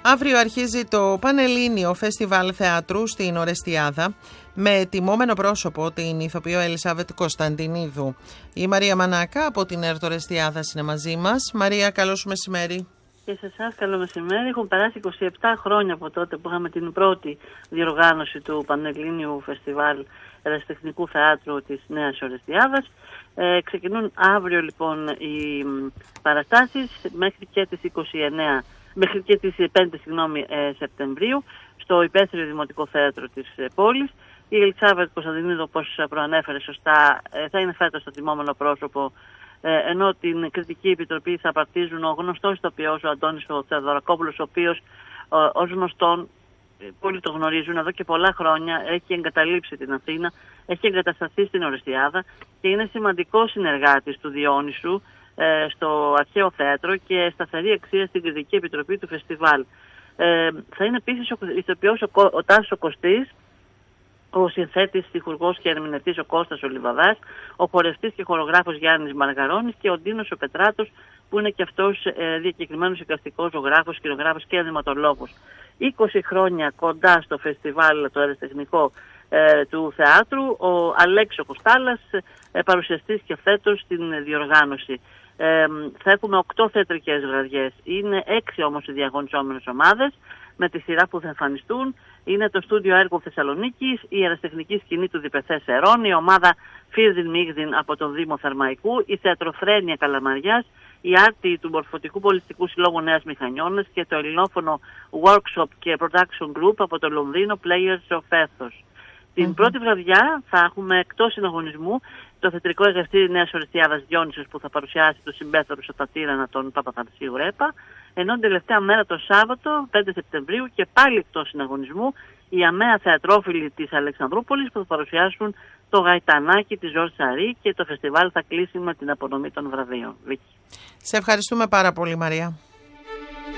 Αύριο αρχίζει το Πανελλήνιο Φεστιβάλ Θεάτρου στην Ορεστιάδα με τιμόμενο πρόσωπο την ηθοποιό Ελισάβετ Κωνσταντινίδου. Η Μαρία Μανάκα από την ΕΡΤ Ορεστιάδα είναι μαζί μας. Μαρία, καλό σου μεσημέρι. Και σε εσάς καλό μεσημέρι. Έχουν περάσει 27 χρόνια από τότε που είχαμε την πρώτη διοργάνωση του Πανελλήνιου Φεστιβάλ Ερασιτεχνικού Θεάτρου της Νέας Ορεστιάδας. Ξεκινούν αύριο λοιπόν οι παραστάσεις μέχρι και τις 5 Σεπτεμβρίου στο Υπαίθριο Δημοτικό Θέατρο της πόλης. Η Ελισάβετ Κωνσταντινίδου, όπως προανέφερε σωστά, θα είναι φέτος το τιμόμενο πρόσωπο, ενώ την κριτική επιτροπή θα απαρτίζουν ο γνωστός ηθοποιός, ο Αντώνης Θεοδωρακόπουλος, ο οποίος ως γνωστόν, πολλοί το γνωρίζουν, εδώ και πολλά χρόνια έχει εγκαταλείψει την Αθήνα, έχει εγκατασταθεί στην Ορεστιάδα και είναι σημαντικός συνεργάτης του Διόνυσου στο Αρχαίο Θέατρο και σταθερή αξία στην κριτική επιτροπή του φεστιβάλ. Θα είναι επίσης ο ηθοποιός ο Τάσος Κωστής, ο συνθέτης, στιχουργός και ερμηνευτής ο Κώστας ο Λιβαδάς, ο χορευτής και χορογράφος Γιάννης Μαργαρώνης και ο Ντίνος ο Πετράτος, που είναι και αυτός διακεκριμένος εικαστικός ζωγράφος, σκηνογράφος και ανηματολόγος. 20 χρόνια κοντά στο φεστιβάλ το αεραστεχνικό του θεάτρου, ο Αλέξης Κοστάλας, παρουσιαστής και φέτος στην διοργάνωση. Θα έχουμε 8 θεατρικές βραδιές. Είναι 6 όμως οι διαγωνιζόμενες ομάδες με τη σειρά που θα εμφανιστούν. Είναι το Στούντιο Έργο Θεσσαλονίκης, η αεραστεχνική σκηνή του Διπεθέ Σερών, η ομάδα Φίρδιν Μίγδιν από τον Δήμο Θερμαϊκού, η Θεατροφρένεια Καλαμαριάς, η Άρτη του Μορφωτικού Πολιτιστικού Συλλόγου Νέας Μηχανιώνας και το ελληνόφωνο Workshop και Production Group από το Λονδίνο Players of Ethos. Την πρώτη βραδιά θα έχουμε εκτός συναγωνισμού το θεατρικό εργαστήρι Νέας Ορεστιάδας Διόνυσος, που θα παρουσιάσει το συμπέθαρο στο Τατήρανα τον Παπαθανασίου Ρέπα, ενώ την τελευταία μέρα το Σάββατο 5 Σεπτεμβρίου και πάλι εκτός συναγωνισμού οι αμαία θεατρόφιλοι της Αλεξανδρούπολης που θα παρουσιάσουν το Γαϊτανάκι της Ζορζ Σαρή και το φεστιβάλ θα κλείσει με την απονομή των βραβείων. Σε ευχαριστούμε πάρα πολύ, Μαρία.